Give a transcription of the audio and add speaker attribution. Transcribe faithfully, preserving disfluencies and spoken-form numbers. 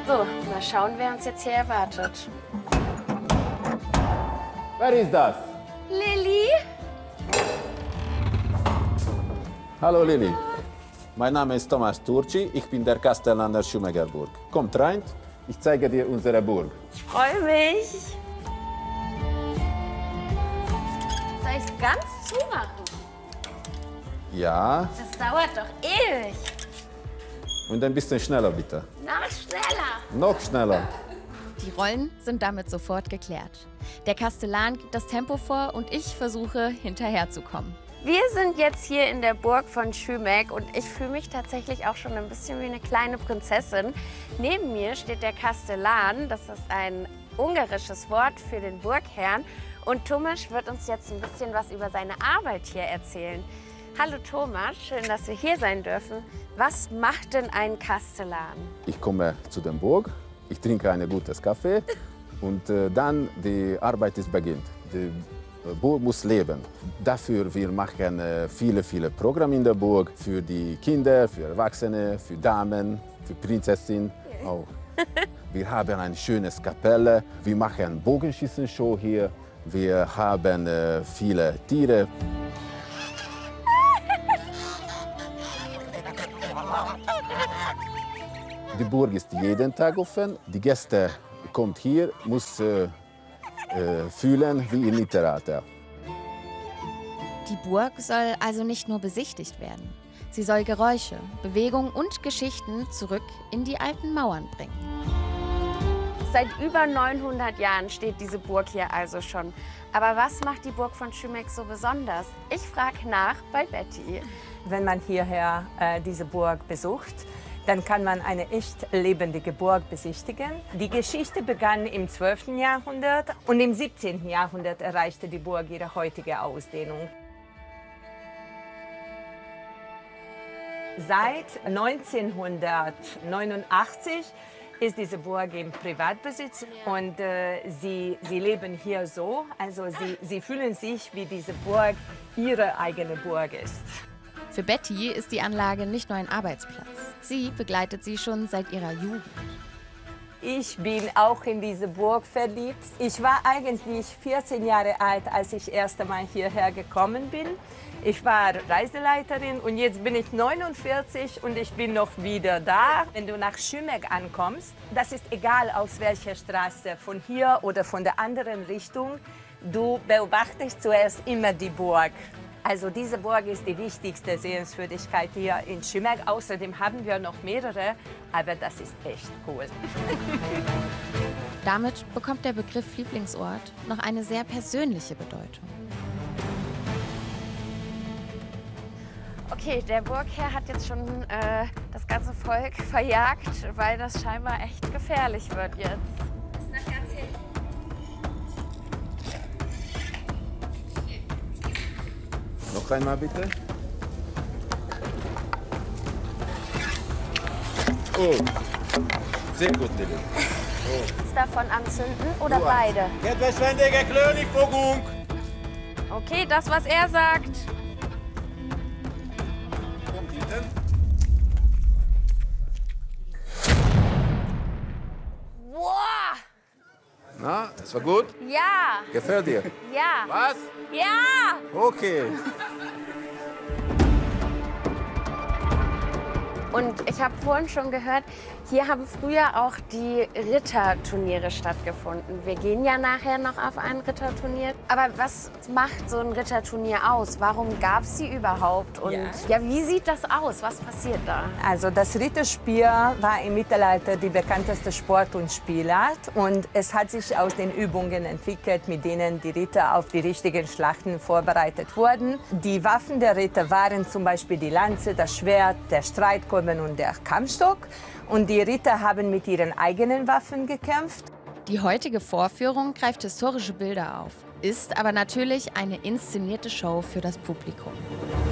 Speaker 1: So, mal schauen, wer uns jetzt hier erwartet.
Speaker 2: Wer ist das?
Speaker 1: Lilly?
Speaker 2: Hallo Lilly. Mein Name ist Thomas Turci, ich bin der Kastellan der Schumeckerburg. Kommt rein, ich zeige dir unsere Burg.
Speaker 1: Ich freue mich. Soll ich es ganz zumachen?
Speaker 2: Ja,
Speaker 1: Das dauert doch ewig.
Speaker 2: und ein bisschen schneller bitte.
Speaker 1: Na, schneller.
Speaker 2: Noch schneller.
Speaker 3: Die Rollen sind damit sofort geklärt. Der Kastellan gibt das Tempo vor und ich versuche, hinterherzukommen.
Speaker 1: Wir sind jetzt hier in der Burg von Schümek und ich fühle mich tatsächlich auch schon ein bisschen wie eine kleine Prinzessin. Neben mir steht der Kastellan, das ist ein ungarisches Wort für den Burgherrn. Und Thomas wird uns jetzt ein bisschen was über seine Arbeit hier erzählen. Hallo Thomas, schön, dass wir hier sein dürfen. Was macht denn ein Kastellan?
Speaker 2: Ich komme zu der Burg, ich trinke einen gutes Kaffee und äh, dann die Arbeit ist beginnt. Die Burg muss leben. Dafür wir machen äh, viele, viele Programme in der Burg für die Kinder, für Erwachsene, für Damen, für Prinzessin auch. Wir haben ein schönes Kapelle, wir machen Bogenschießen-Show hier, wir haben äh, viele Tiere. Die Burg ist jeden Tag offen. Die Gäste kommen hier, muss äh, äh, fühlen wie im Mittelalter.
Speaker 3: Die Burg soll also nicht nur besichtigt werden. Sie soll Geräusche, Bewegung und Geschichten zurück in die alten Mauern bringen.
Speaker 1: Seit über neunhundert Jahren steht diese Burg hier also schon. Aber was macht die Burg von Schümek so besonders? Ich frage nach bei Betty.
Speaker 4: Wenn man hierher äh, diese Burg besucht, dann kann man eine echt lebendige Burg besichtigen. Die Geschichte begann im zwölften Jahrhundert und im siebzehnten Jahrhundert erreichte die Burg ihre heutige Ausdehnung. Seit neunzehnhundertneunundachtzig ist diese Burg im Privatbesitz und äh, sie, sie leben hier so, also sie, sie fühlen sich, wie diese Burg ihre eigene Burg ist.
Speaker 3: Für Betty ist die Anlage nicht nur ein Arbeitsplatz. Sie begleitet sie schon seit ihrer Jugend.
Speaker 4: Ich bin auch in diese Burg verliebt. Ich war eigentlich vierzehn Jahre alt, als ich erst einmal hierher gekommen bin. Ich war Reiseleiterin und jetzt bin ich neunundvierzig und ich bin noch wieder da. Wenn du nach Schümek ankommst, das ist egal aus welcher Straße, von hier oder von der anderen Richtung, du beobachtest zuerst immer die Burg. Also diese Burg ist die wichtigste Sehenswürdigkeit hier in Schümek. Außerdem haben wir noch mehrere, aber das ist echt cool.
Speaker 3: Damit bekommt der Begriff Lieblingsort noch eine sehr persönliche Bedeutung.
Speaker 1: Okay, der Burgherr hat jetzt schon äh, das ganze Volk verjagt, weil das scheinbar echt gefährlich wird jetzt. Bis nach ganz hinten.
Speaker 2: Noch einmal bitte. Oh, sehr gut, Lilly.
Speaker 1: Oh. Ist davon anzünden oder oh. beide?
Speaker 5: Kedvesvendégek, lőni fogunk!
Speaker 1: Okay, das, was er sagt. Wow!
Speaker 2: Na, das war gut?
Speaker 1: Ja.
Speaker 2: Gefällt dir?
Speaker 1: Ja.
Speaker 2: Was?
Speaker 1: Ja.
Speaker 2: Okay.
Speaker 1: Und ich habe vorhin schon gehört, hier haben früher auch die Ritterturniere stattgefunden. Wir gehen ja nachher noch auf ein Ritterturnier. Aber was macht so ein Ritterturnier aus? Warum gab es sie überhaupt? Und ja. ja, wie sieht das aus? Was passiert da?
Speaker 4: Also das Ritterspiel war im Mittelalter die bekannteste Sport- und Spielart. Und es hat sich aus den Übungen entwickelt, mit denen die Ritter auf die richtigen Schlachten vorbereitet wurden. Die Waffen der Ritter waren zum Beispiel die Lanze, das Schwert, der Streitkolben und der Kampfstock. Und die Ritter haben mit ihren eigenen Waffen gekämpft.
Speaker 3: Die heutige Vorführung greift historische Bilder auf, ist aber natürlich eine inszenierte Show für das Publikum.